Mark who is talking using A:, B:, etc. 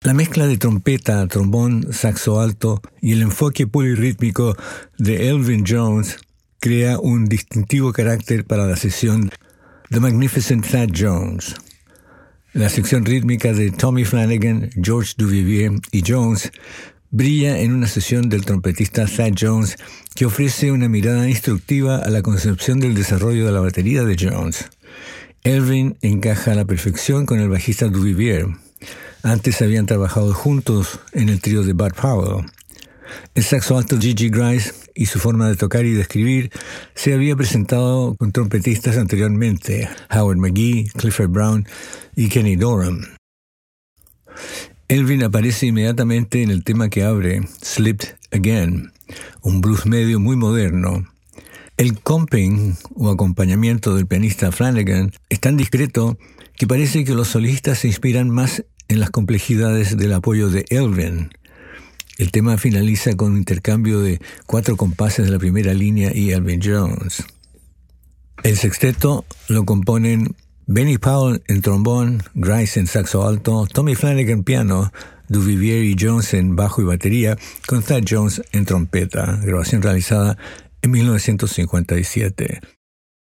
A: La mezcla de trompeta, trombón, saxo alto y el enfoque polirrítmico de Elvin Jones crea un distintivo carácter para la sesión The Magnificent Thad Jones. La sección rítmica de Tommy Flanagan, George Duvivier y Jones brilla en una sesión del trompetista Thad Jones que ofrece una mirada instructiva a la concepción del desarrollo de la batería de Jones. Elvin encaja a la perfección con el bajista Duvivier. Antes habían trabajado juntos en el trío de Bud Powell. El saxo alto G.G. Grice y su forma de tocar y de escribir se había presentado con trompetistas anteriormente, Howard McGhee, Clifford Brown y Kenny Dorham. Elvin aparece inmediatamente en el tema que abre, Slipped Again, un blues medio muy moderno. El comping o acompañamiento del pianista Flanagan es tan discreto que parece que los solistas se inspiran más en las complejidades del apoyo de Elvin. El tema finaliza con un intercambio de 4 compases de la primera línea y Elvin Jones. El sexteto lo componen Benny Powell en trombón, Grice en saxo alto, Tommy Flanagan piano, Duvivier y Jones en bajo y batería, con Thad Jones en trompeta, grabación realizada en 1957.